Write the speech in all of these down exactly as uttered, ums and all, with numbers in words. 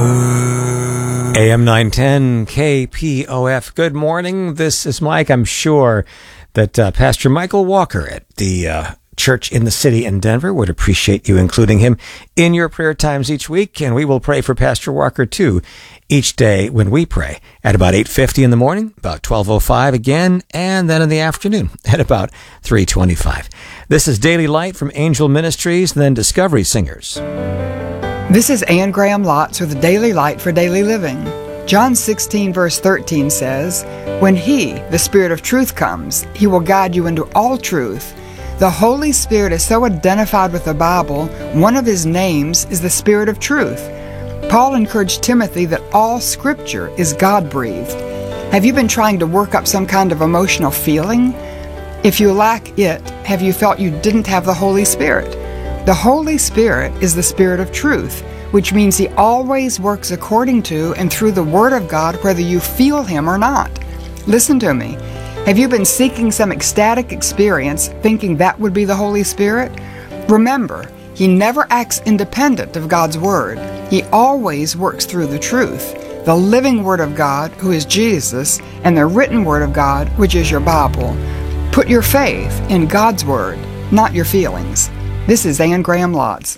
A M nine ten K P O F. Good morning. This is Mike. I'm sure that uh, Pastor Michael Walker at the uh, church in the city in Denver would appreciate you including him in your prayer times each week. And we will pray for Pastor Walker, too, each day when we pray at about eight fifty in the morning, about twelve oh five again, and then in the afternoon at about three twenty-five. This is Daily Light from Angel Ministries, then Discovery Singers. This is Anne Graham Lotz with the Daily Light for Daily Living. John sixteen verse thirteen says, "When He, the Spirit of truth, comes, He will guide you into all truth." The Holy Spirit is so identified with the Bible, one of His names is the Spirit of truth. Paul encouraged Timothy that all Scripture is God-breathed. Have you been trying to work up some kind of emotional feeling? If you lack it, have you felt you didn't have the Holy Spirit? The Holy Spirit is the Spirit of truth, which means He always works according to and through the Word of God, whether you feel Him or not. Listen to me. Have you been seeking some ecstatic experience, thinking that would be the Holy Spirit? Remember, He never acts independent of God's Word. He always works through the truth, the living Word of God, who is Jesus, and the written Word of God, which is your Bible. Put your faith in God's Word, not your feelings. This is Anne Graham Lotz.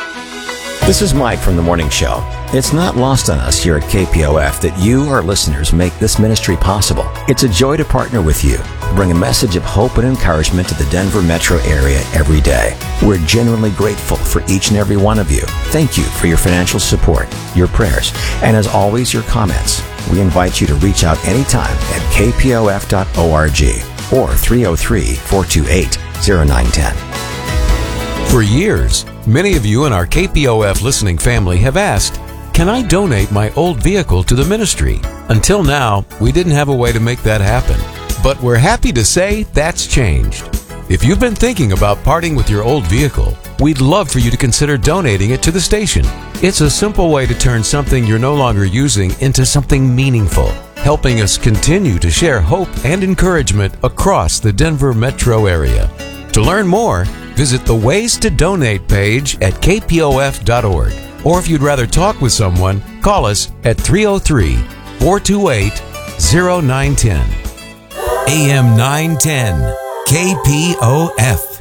This is Mike from The Morning Show. It's not lost on us here at K P O F that you, our listeners, make this ministry possible. It's a joy to partner with you, to bring a message of hope and encouragement to the Denver metro area every day. We're genuinely grateful for each and every one of you. Thank you for your financial support, your prayers, and as always, your comments. We invite you to reach out anytime at k p o f dot org or three oh three, four two eight, oh nine one oh. For years, many of you in our K P O F listening family have asked, can I donate my old vehicle to the ministry? Until now, we didn't have a way to make that happen. But we're happy to say that's changed. If you've been thinking about parting with your old vehicle, we'd love for you to consider donating it to the station. It's a simple way to turn something you're no longer using into something meaningful, helping us continue to share hope and encouragement across the Denver metro area. To learn more, visit the Ways to Donate page at k p o f dot org. Or if you'd rather talk with someone, call us at three oh three, four two eight, oh nine one oh. A M nine ten, K P O F.